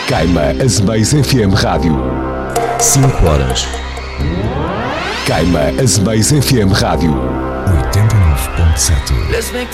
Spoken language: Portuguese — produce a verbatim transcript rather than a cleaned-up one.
Caima Azemais F M Rádio. cinco horas. Caima Azemais F M Rádio. oitenta e nove ponto sete. Let's make